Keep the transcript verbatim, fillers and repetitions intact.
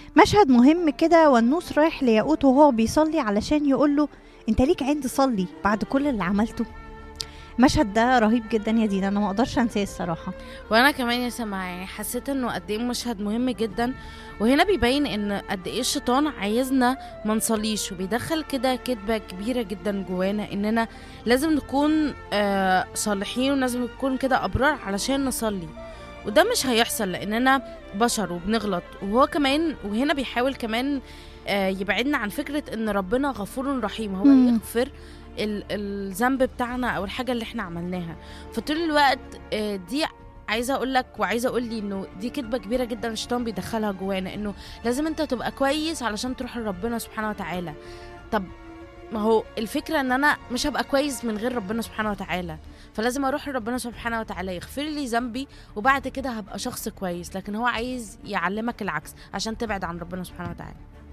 مشهد مهم كده، والنوس رايح لياقوت وهو بيصلي علشان يقوله انت ليك عند صلي بعد كل اللي عملته. المشهد ده رهيب جدا يا دينا، انا ما اقدرش انساه الصراحه. وانا كمان يا سما يعني حسيت انه قد ايه مشهد مهم جدا. وهنا بيبين ان قد ايه الشيطان عايزنا ما نصليش، وبيدخل كده كذبه كبيره جدا جوانا اننا لازم نكون آه صالحين، ولازم نكون كده ابرار علشان نصلي. وده مش هيحصل لاننا بشر وبنغلط. وهو كمان وهنا بيحاول كمان آه يبعدنا عن فكره ان ربنا غفور رحيم، هو مم. يغفر ال- الذنب بتاعنا او الحاجه اللي احنا عملناها. فطول الوقت آه، دي عايزه اقول لك وعايزه اقول لي انه دي كذبه كبيره جدا الشيطان بيدخلها جوانا، انه لازم انت تبقى كويس علشان تروح لربنا سبحانه وتعالى. طب ما هو الفكره ان انا مش هبقى كويس من غير ربنا سبحانه وتعالى، فلازم اروح لربنا سبحانه وتعالى يغفر لي ذنبي، وبعد كده هبقى شخص كويس. لكن هو عايز يعلمك العكس عشان تبعد عن ربنا سبحانه وتعالى.